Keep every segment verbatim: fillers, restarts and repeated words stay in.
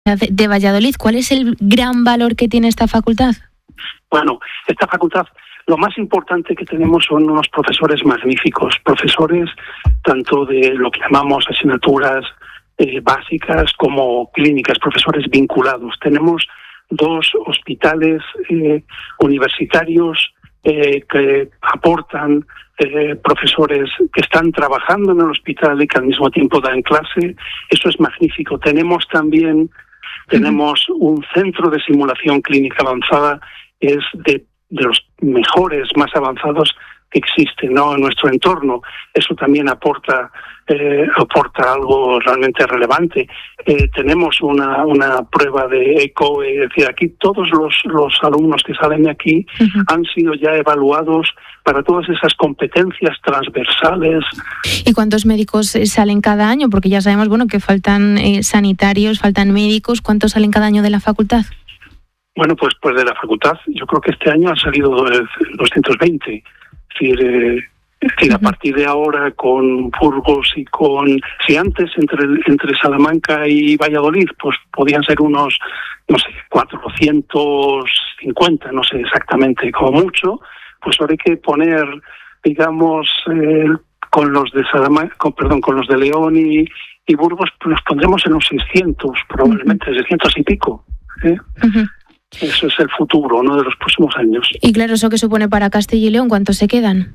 de Valladolid. ¿Cuál es el gran valor que tiene esta facultad? Bueno, esta facultad, lo más importante que tenemos son unos profesores magníficos, profesores tanto de lo que llamamos asignaturas eh, básicas como clínicas, profesores vinculados. Tenemos dos hospitales eh, universitarios eh, que aportan eh, profesores que están trabajando en el hospital y que al mismo tiempo dan clase. Eso es magnífico. Tenemos también tenemos un centro de simulación clínica avanzada, es de, de los mejores, más avanzados que existen, ¿no?, en nuestro entorno. Eso también aporta eh, aporta algo realmente relevante. Eh, tenemos una una prueba de eco, es decir, aquí todos los, los alumnos que salen de aquí uh-huh. han sido ya evaluados para todas esas competencias transversales. ¿Y cuántos médicos salen cada año? Porque ya sabemos, bueno, que faltan eh, sanitarios, faltan médicos. ¿Cuántos salen cada año de la facultad? Bueno, pues, pues de la facultad, yo creo que este año han salido doscientos veinte. Es decir, eh, es decir, a partir de ahora con Burgos y con... Si antes entre entre Salamanca y Valladolid, pues podían ser unos, no sé, cuatrocientos cincuenta, no sé exactamente, como mucho, pues ahora hay que poner, digamos, eh, con los de Salamanca, con, perdón, con los de León y, y Burgos, pues nos pondremos en los seiscientos, probablemente, uh-huh. seiscientos y pico, ¿eh? Uh-huh. Eso es el futuro, ¿no?, de los próximos años. Y claro, ¿eso qué supone para Castilla y León? ¿Cuántos se quedan?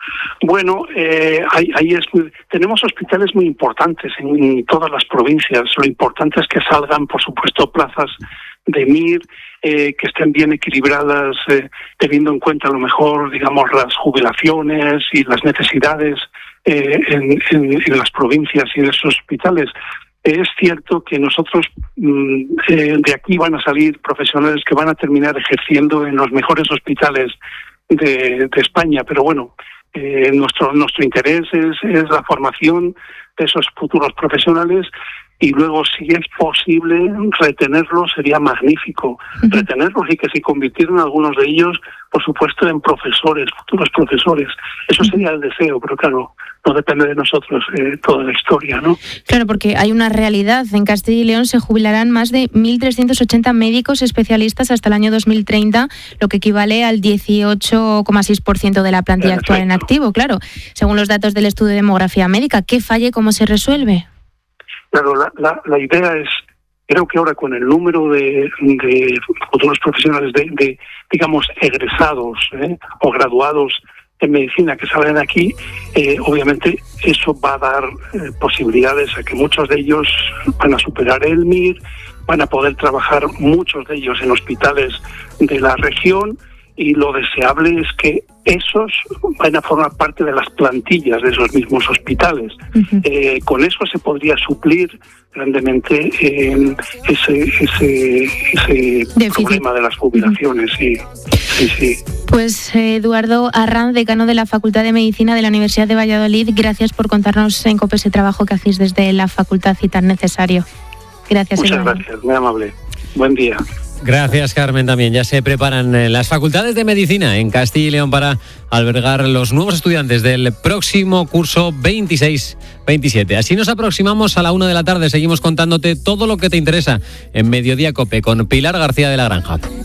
Bueno, eh, ahí, ahí es muy, tenemos hospitales muy importantes en, en todas las provincias. Lo importante es que salgan, por supuesto, plazas de M I R, eh, que estén bien equilibradas, eh, teniendo en cuenta a lo mejor, digamos, las jubilaciones y las necesidades eh, en, en, en las provincias y en esos hospitales. Es cierto que nosotros mm, eh, de aquí van a salir profesionales que van a terminar ejerciendo en los mejores hospitales de, de España, pero bueno, eh, nuestro nuestro interés es, es la formación de esos futuros profesionales y luego, si es posible, retenerlos sería magnífico. Uh-huh. Retenerlos y que se convirtieran algunos de ellos, por supuesto, en profesores, futuros profesores. Eso sería el deseo, pero claro, no depende de nosotros eh, toda la historia, ¿no? Claro, porque hay una realidad. En Castilla y León se jubilarán más de mil trescientos ochenta médicos especialistas hasta el año dos mil treinta, lo que equivale al dieciocho coma seis por ciento de la plantilla Perfecto. Actual en activo, claro. Según los datos del estudio de demografía médica, ¿qué falla y cómo se resuelve? Claro, la, la, la idea es, creo que ahora con el número de, de futuros profesionales, de, de digamos, egresados ¿eh? o graduados en medicina que salen aquí, eh, obviamente eso va a dar eh, posibilidades a que muchos de ellos van a superar el M I R, van a poder trabajar muchos de ellos en hospitales de la región, y lo deseable es que esos van a formar parte de las plantillas de esos mismos hospitales. Uh-huh. Eh, con eso se podría suplir grandemente eh, ese ese, ese problema de las jubilaciones. Uh-huh. Sí, sí, sí. Pues Eduardo Arranz, decano de la Facultad de Medicina de la Universidad de Valladolid, gracias por contarnos en COPE ese trabajo que hacéis desde la facultad y tan necesario. Gracias. Muchas Eduardo. Gracias, muy amable. Buen día. Gracias, Carmen, también. Ya se preparan las facultades de medicina en Castilla y León para albergar los nuevos estudiantes del próximo curso veintiséis veintisiete. Así nos aproximamos a la una de la tarde. Seguimos contándote todo lo que te interesa en Mediodía COPE con Pilar García de la Granja.